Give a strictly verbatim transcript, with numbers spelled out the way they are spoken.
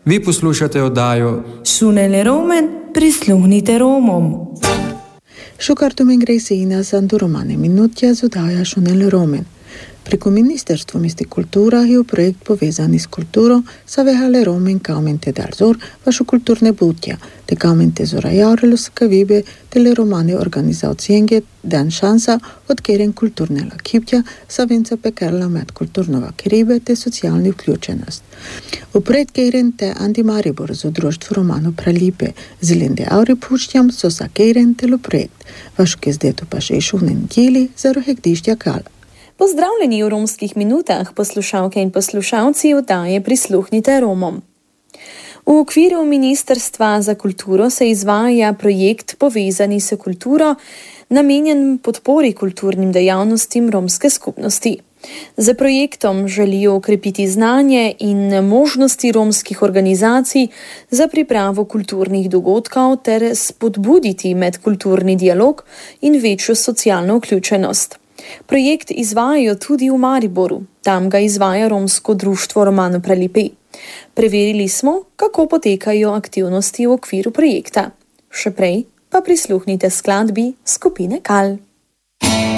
Vi poslušate oddajo Šunele Romen, prisluhnite Romom. Šukartum ingresina sandu romane minutja z oddaja Šunele Romen. Preko Ministrstva mesti kultura je v projekt povezani s kulturo savehale Romen kaumente dalzor vašu kulturne butja, te kaumente zora jaurelu sakavibe, tele romane organizacijenge dan šansa odkeren kulturne lakiptja savenca pekarla med kulturnova keribe te socijalni vključenost. V projekt keren te Andi Maribor z društvo romano Pralipe zilende auri puštjam so sa keren telo projekt, vašu kezdetu pa še šunen djeli za rohekdištja kala. Pozdravljeni v romskih minutah, poslušalke in poslušalci oddaje Prisluhnite Romom. V okviru Ministrstva za kulturo se izvaja projekt Povezani s kulturo, namenjen podpori kulturnim dejavnostim romske skupnosti. Za projektom želijo okrepiti znanje in možnosti romskih organizacij za pripravo kulturnih dogodkov ter spodbuditi medkulturni dialog in večjo socialno vključenost. Projekt izvajajo tudi v Mariboru, tam ga izvaja romsko društvo Romano Pralipe. Preverili smo, kako potekajo aktivnosti v okviru projekta. Še prej pa prisluhnite skladbi skupine Kal.